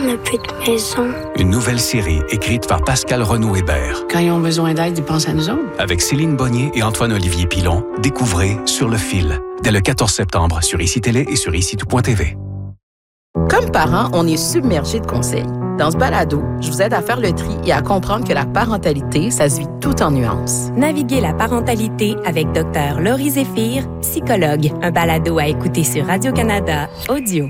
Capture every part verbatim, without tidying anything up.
n'a plus de maison? Une nouvelle série écrite par Pascal Renaud-Hébert. Quand ils ont besoin d'aide, ils pensent à nous autres. Avec Céline Bonnier et Antoine-Olivier Pilon, découvrez Sur le fil, dès le quatorze septembre sur I C I Télé et sur ici tout point T V. Comme parents, on est submergés de conseils. Dans ce balado, je vous aide à faire le tri et à comprendre que la parentalité, ça se vit tout en nuances. Naviguez la parentalité avec Dr Laurie Zéphir, psychologue. Un balado à écouter sur Radio-Canada Audio.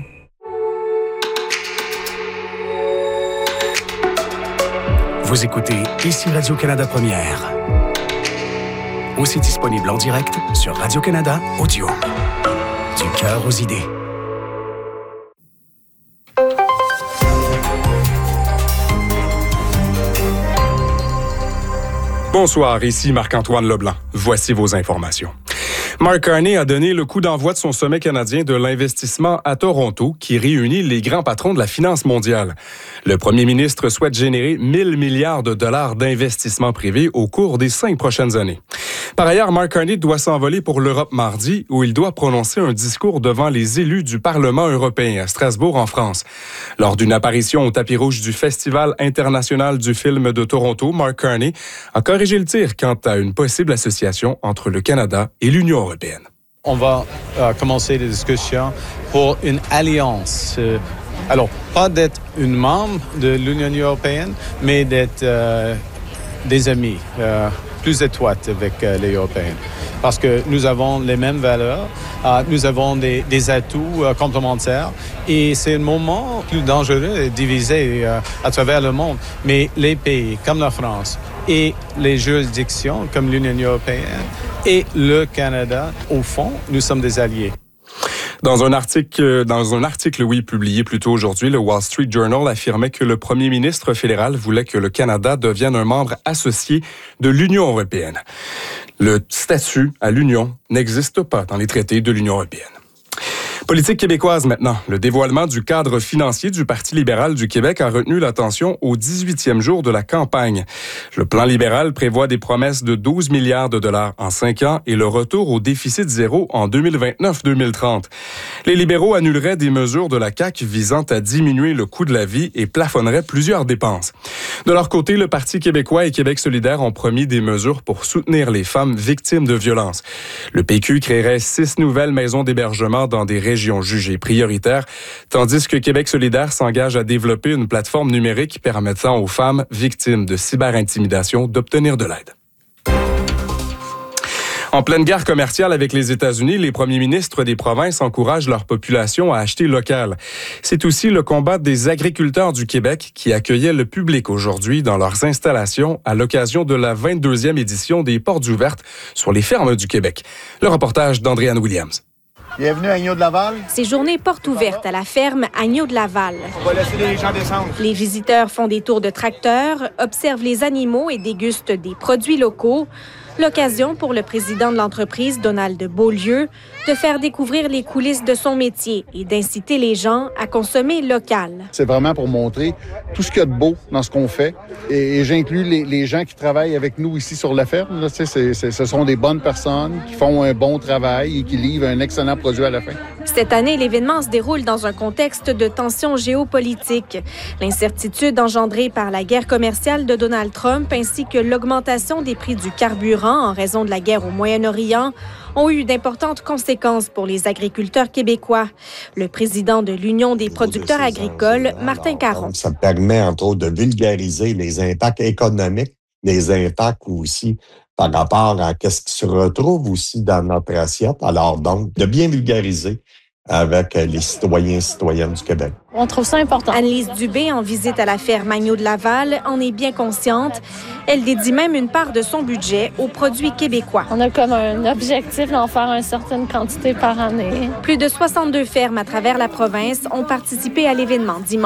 Vous écoutez ici Radio-Canada Première. Aussi disponible en direct sur Radio-Canada Audio. Du cœur aux idées. Bonsoir, ici Marc-Antoine Leblanc. Voici vos informations. Mark Carney a donné le coup d'envoi de son sommet canadien de l'investissement à Toronto, qui réunit les grands patrons de la finance mondiale. Le premier ministre souhaite générer mille milliards de dollars d'investissements privés au cours des cinq prochaines années. Par ailleurs, Mark Carney doit s'envoler pour l'Europe mardi, où il doit prononcer un discours devant les élus du Parlement européen à Strasbourg, en France. Lors d'une apparition au tapis rouge du Festival international du film de Toronto, Mark Carney a corrigé le tir quant à une possible association entre le Canada et l'Union européenne. On va euh, commencer des discussions pour une alliance. Euh, alors, pas d'être une membre de l'Union européenne, mais d'être euh, des amis euh, plus étroites avec euh, les Européens. Parce que nous avons les mêmes valeurs, euh, nous avons des, des atouts euh, complémentaires et c'est un moment plus dangereux et divisé euh, à travers le monde. Mais les pays comme la France et les juridictions comme l'Union européenne et le Canada, au fond, nous sommes des alliés. Dans un article, dans un article, oui, publié plus tôt aujourd'hui, le Wall Street Journal affirmait que le premier ministre fédéral voulait que le Canada devienne un membre associé de l'Union européenne. Le statut à l'Union n'existe pas dans les traités de l'Union européenne. Politique québécoise maintenant. Le dévoilement du cadre financier du Parti libéral du Québec a retenu l'attention au dix-huitième jour de la campagne. Le plan libéral prévoit des promesses de douze milliards de dollars en cinq ans et le retour au déficit zéro en deux mille vingt-neuf deux mille trente. Les libéraux annuleraient des mesures de la C A Q visant à diminuer le coût de la vie et plafonneraient plusieurs dépenses. De leur côté, le Parti québécois et Québec solidaire ont promis des mesures pour soutenir les femmes victimes de violences. Le P Q créerait six nouvelles maisons d'hébergement dans des régions jugées prioritaires, tandis que Québec solidaire s'engage à développer une plateforme numérique permettant aux femmes victimes de cyberintimidation d'obtenir de l'aide. En pleine guerre commerciale avec les États-Unis, les premiers ministres des provinces encouragent leur population à acheter local. C'est aussi le combat des agriculteurs du Québec qui accueillaient le public aujourd'hui dans leurs installations à l'occasion de la vingt-deuxième édition des Portes ouvertes sur les fermes du Québec. Le reportage d'Andréane Williams. Bienvenue à Agneau-de-Laval. Ces journées portes ouvertes à la ferme Agneau-de-Laval. On va laisser les gens descendre. Les visiteurs font des tours de tracteurs, observent les animaux et dégustent des produits locaux. L'occasion pour le président de l'entreprise, Donald Beaulieu, de faire découvrir les coulisses de son métier et d'inciter les gens à consommer local. C'est vraiment pour montrer tout ce qu'il y a de beau dans ce qu'on fait. Et, et j'inclus les, les gens qui travaillent avec nous ici sur la ferme. Là, c'est, c'est, ce sont des bonnes personnes qui font un bon travail et qui livrent un excellent produit à la fin. Cette année, l'événement se déroule dans un contexte de tensions géopolitiques. L'incertitude engendrée par la guerre commerciale de Donald Trump ainsi que l'augmentation des prix du carburant en raison de la guerre au Moyen-Orient ont eu d'importantes conséquences pour les agriculteurs québécois. Le président de l'Union des producteurs agricoles, Martin Caron. Ça permet, entre autres, de vulgariser les impacts économiques, les impacts aussi par rapport à ce qui se retrouve aussi dans notre assiette. Alors donc, de bien vulgariser avec les citoyens et citoyennes du Québec. On trouve ça important. Annelise Dubé, en visite à la ferme Agneau-de-Laval, en est bien consciente. Elle dédie même une part de son budget aux produits québécois. On a comme un objectif d'en faire une certaine quantité par année. Plus de soixante-deux fermes à travers la province ont participé à l'événement dimanche.